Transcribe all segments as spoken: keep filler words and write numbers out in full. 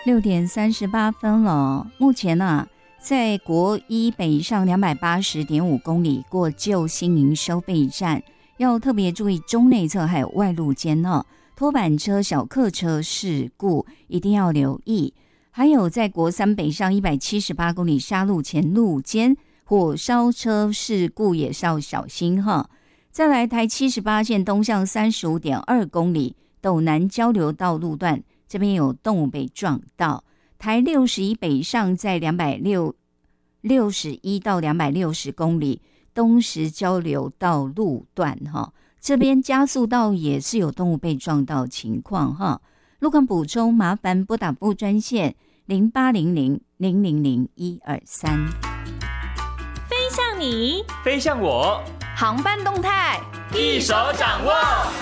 六点三十八分了。目前啊，在国一北上两百八十点五公里过旧新营收费站，要特别注意中内侧还有外路间哦，拖板车、小客车事故一定要留意。还有在国三北上一百七十八公里沙路前路间，火烧车事故也是要小心哈。再来台七十八线东向三十五点二公里斗南交流道路段，这边有动物被撞到。台六十一北上在两百六十一到两百六十公里东石交流道路段哈，这边加速道也是有动物被撞到情况哈。路况补充，麻烦拨打部专线零八零零零零零一二三。 飞向你， 飞向我， 航班动态一手掌握。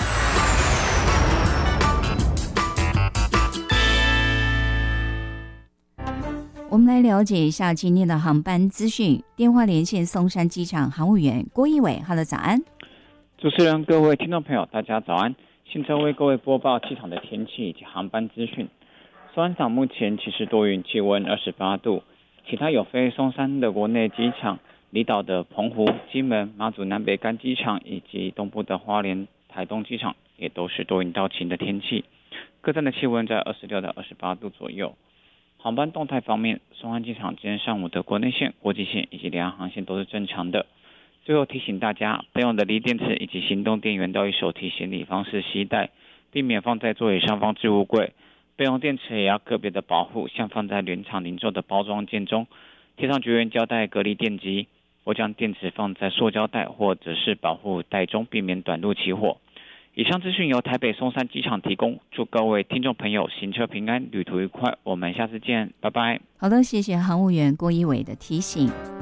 我们来了解一下今天的航班资讯。电话连线松山机场航务员郭一伟。Hello， 早安。 主持人、各位听众朋友，大家早安。现在为各位播报机场的天气以及航班资讯。松山港目前其实多云，气温二十八度。其他有非松山的国内机场、离岛的澎湖、金门、马祖南北干机场以及东部的花莲、台东机场也都是多云到晴的天气。各站的气温在二十六到二十八度左右。航班动态方面，松山机场今天上午的国内线、国际线以及两岸航线都是正常的。最后提醒大家，备用的锂电池以及行动电源都以手提行李方式携带，避免放在座椅上方置物柜。备用电池也要个别的保护，像放在原厂零售的包装件中，贴上绝缘胶带隔离电机，或将电池放在塑胶袋或者是保护袋中，避免短路起火。以上资讯由台北松山机场提供，祝各位听众朋友行车平安，旅途愉快，我们下次见，拜拜。 好的，谢谢航务员郭一伟的提醒。